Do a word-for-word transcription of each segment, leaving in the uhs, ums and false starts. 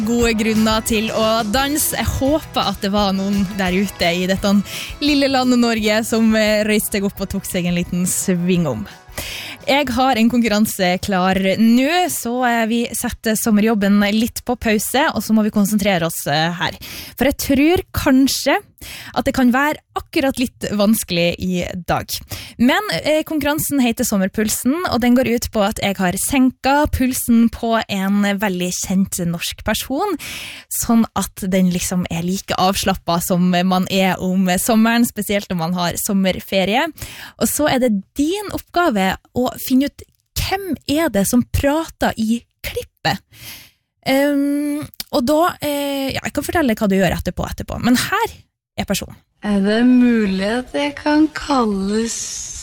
Gode grunner til å danse. Jeg håper at det var noen der ute i dette lille landet Norge som røyste seg opp og tok seg en liten sving om. Jeg har en konkurranse klar nå, så vi setter sommerjobben litt på pause, og så må vi konsentrere oss her. For jeg tror kanskje at det kan være akkurat litt vanskelig i dag. Men eh, konkurransen heter Sommerpulsen, og den går ut på at jeg har senket pulsen på en veldig kjent norsk person, sånn at den liksom er like avslappet som man er om sommeren, spesielt når man har sommerferie. Og så er det din oppgave å finne ut hvem er det som prater i klippet. Um, og da, eh, ja, jeg kan fortelle hva du gjør etterpå etterpå, men her er personen. Er det mulig at jeg kan kalles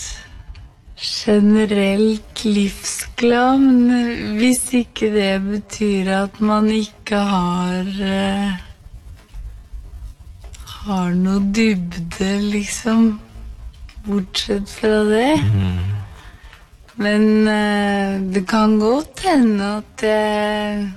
generelt livsglad, men hvis ikke det betyr at man ikke har uh, har noe dybde, liksom, bortsett fra det. Mm. Men uh, det kan godt hende at jeg,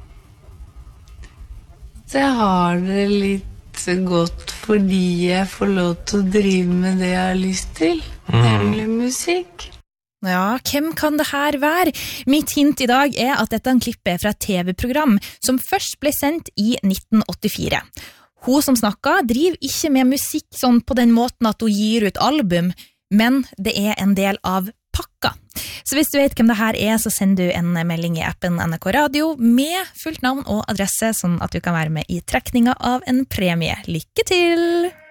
at jeg har det litt godt fordi jeg får lov til å drive med det jeg har lyst til, mm. nemlig musikk. Ja, hvem kan det her være? Mitt hint i dag er at dette klippet er fra et T V-program som først ble sendt i nitten åttifire. Hun som snakker driver ikke med musikk sånn på den måten at hun gir ut album, men det er en del av pakka. Så hvis du vet hvem det her er, så sender du en melding i appen N R K Radio med fullt navn og adresse, sånn at du kan være med i trekninga av en premie. Lykke til!